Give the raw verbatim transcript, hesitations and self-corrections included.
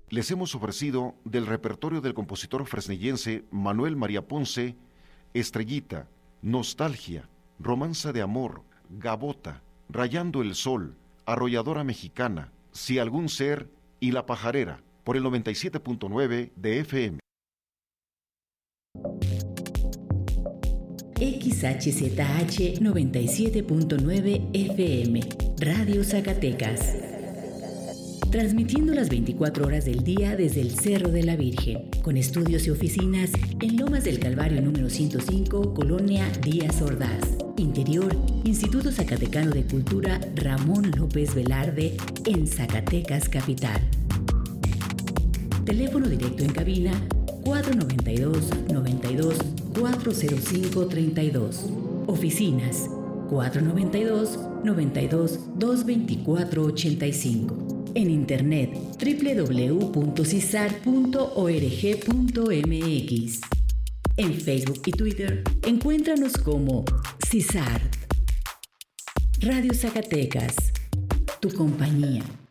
les hemos ofrecido del repertorio del compositor fresnillense Manuel María Ponce, Estrellita, Nostalgia, Romanza de Amor, Gabota, Rayando el Sol, Arrolladora Mexicana, Si algún ser y La Pajarera, por el noventa y siete punto nueve de F M. X H Z H noventa y siete punto nueve F M, Radio Zacatecas. Transmitiendo las veinticuatro horas del día desde el Cerro de la Virgen, con estudios y oficinas en Lomas del Calvario número ciento cinco, Colonia Díaz Ordaz. Interior, Instituto Zacatecano de Cultura Ramón López Velarde, en Zacatecas Capital. Teléfono directo en cabina cuatro noventa y dos, noventa y dos, cuatro cero cinco, treinta y dos. Oficinas cuatro noventa y dos, noventa y dos, doscientos veinticuatro, ochenta y cinco. En internet doble u doble u doble u punto cisar punto org punto m x. En Facebook y Twitter encuéntranos como CISAR. Radio Zacatecas, tu compañía.